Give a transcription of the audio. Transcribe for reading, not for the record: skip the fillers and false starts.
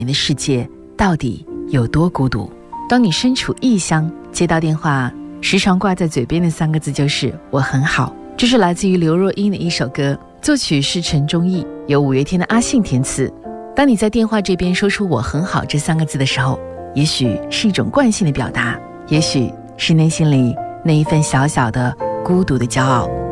你的世界到底有多孤独？当你身处异乡，接到电话，时常挂在嘴边的3个字就是“我很好”。这是来自于刘若英的一首歌，作曲是陈忠义，由五月天的阿信填词。当你在电话这边说出“我很好”这3个字的时候，也许是一种惯性的表达，也许是内心里那一份小小的孤独的骄傲。